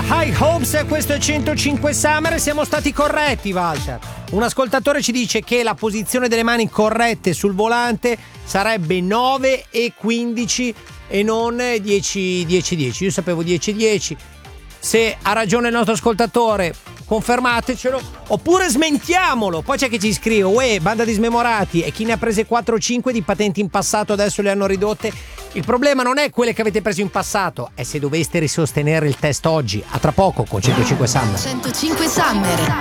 High Hopes, questo è 105 Summer e siamo stati corretti, Walter. Un ascoltatore ci dice che la posizione delle mani corrette sul volante sarebbe 9 e 15 e non 10 10. Io sapevo 10. Se ha ragione il nostro ascoltatore, confermatecelo oppure smentiamolo. Poi c'è chi ci scrive: uè, banda di smemorati, e chi ne ha prese 4 o 5 di patenti in passato adesso le hanno ridotte. Il problema non è quelle che avete preso in passato, è se doveste risostenere il test oggi. A tra poco con 105 Summer. 105 Summer.